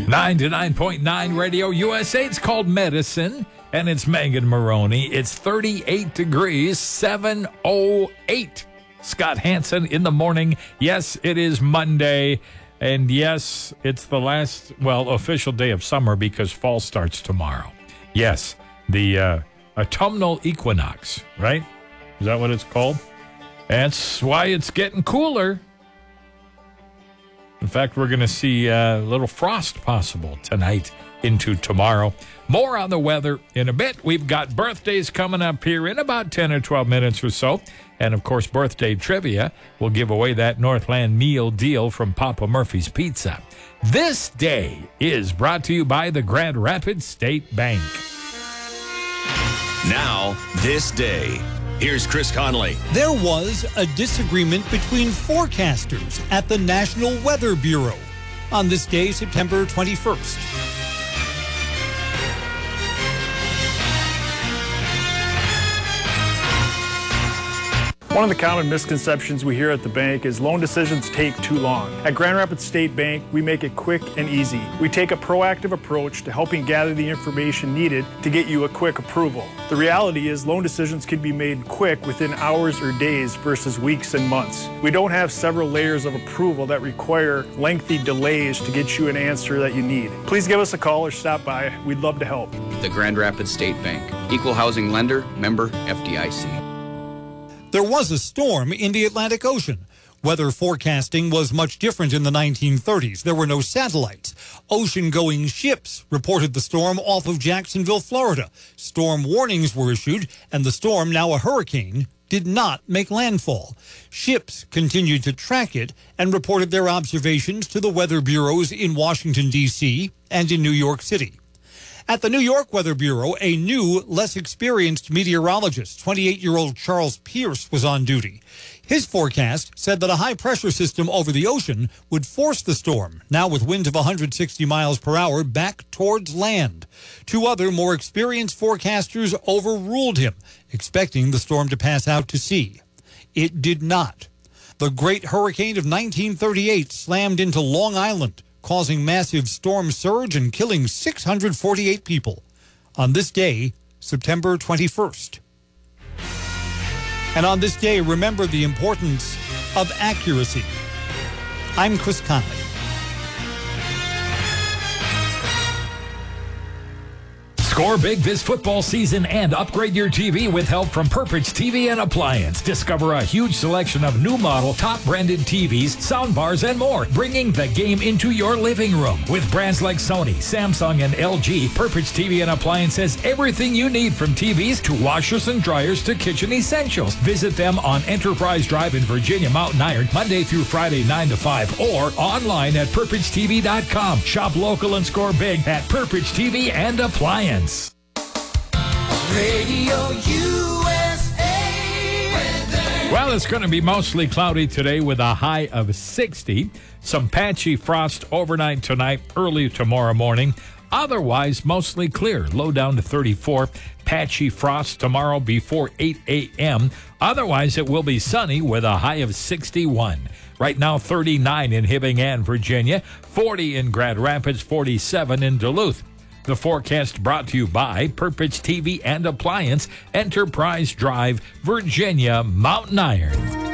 9 to 9.9 Radio USA. It's called Medicine, and it's Megan Maroney. It's 38 degrees, 7:08. Scott Hansen in the morning. Yes, it is Monday, and yes, it's the last, official day of summer because fall starts tomorrow. Yes, the autumnal equinox, right? Is that what it's called? That's why it's getting cooler. In fact, we're going to see a little frost possible tonight into tomorrow. More on the weather in a bit. We've got birthdays coming up here in about 10 or 12 minutes or so. And, of course, birthday trivia. We'll give away that Northland meal deal from Papa Murphy's Pizza. This day is brought to you by the Grand Rapids State Bank. Now, this day. Here's Chris Conley. There was a disagreement between forecasters at the National Weather Bureau on this day, September 21st. One of the common misconceptions we hear at the bank is loan decisions take too long. At Grand Rapids State Bank, we make it quick and easy. We take a proactive approach to helping gather the information needed to get you a quick approval. The reality is loan decisions can be made quick within hours or days versus weeks and months. We don't have several layers of approval that require lengthy delays to get you an answer that you need. Please give us a call or stop by. We'd love to help. The Grand Rapids State Bank. Equal housing lender, member FDIC. There was a storm in the Atlantic Ocean. Weather forecasting was much different in the 1930s. There were no satellites. Ocean-going ships reported the storm off of Jacksonville, Florida. Storm warnings were issued, and the storm, now a hurricane, did not make landfall. Ships continued to track it and reported their observations to the weather bureaus in Washington, D.C. and in New York City. At the New York Weather Bureau, a new, less experienced meteorologist, 28-year-old Charles Pierce, was on duty. His forecast said that a high-pressure system over the ocean would force the storm, now with winds of 160 miles per hour, back towards land. Two other, more experienced forecasters overruled him, expecting the storm to pass out to sea. It did not. The Great Hurricane of 1938 slammed into Long Island, causing massive storm surge and killing 648 people on this day, September 21st. And on this day, remember the importance of accuracy. I'm Chris Conley. Score big this football season and upgrade your TV with help from Purpose TV and Appliance. Discover a huge selection of new model, top-branded TVs, soundbars, and more, bringing the game into your living room. With brands like Sony, Samsung, and LG, Purpose TV and Appliance has everything you need from TVs to washers and dryers to kitchen essentials. Visit them on Enterprise Drive in Virginia, Mountain Iron, Monday through Friday, 9 to 5, or online at PurposeTV.com. Shop local and score big at Purpose TV and Appliance. Radio USA. Well, it's going to be mostly cloudy today with a high of 60. Some patchy frost overnight tonight, early tomorrow morning. Otherwise, mostly clear. Low down to 34. Patchy frost tomorrow before 8 a.m. Otherwise, it will be sunny with a high of 61. Right now, 39 in Hibbing and Virginia, 40 in Grand Rapids, 47 in Duluth. The forecast brought to you by Purpose TV and Appliance, Enterprise Drive, Virginia, Mountain Iron.